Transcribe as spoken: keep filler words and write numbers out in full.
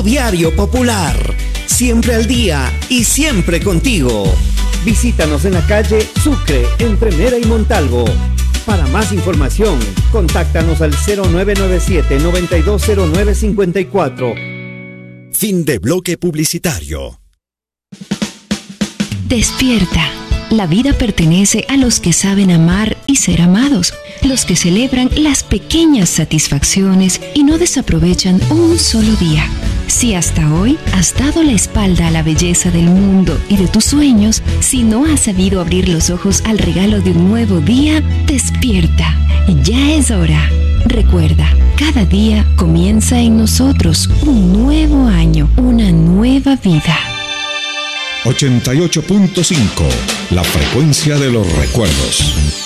Tu Diario Popular, siempre al día y siempre contigo. Visítanos en la calle Sucre, entre Mera y Montalvo. Para más información, contáctanos al cero nueve nueve siete, nueve dos cero nueve cinco cuatro. Fin de bloque publicitario. Despierta. La vida pertenece a los que saben amar y ser amados, los que celebran las pequeñas satisfacciones y no desaprovechan un solo día. Si hasta hoy has dado la espalda a la belleza del mundo y de tus sueños, si no has sabido abrir los ojos al regalo de un nuevo día, despierta. Ya es hora. Recuerda, cada día comienza en nosotros un nuevo año, una nueva vida. ochenta y ocho punto cinco, la frecuencia de los recuerdos.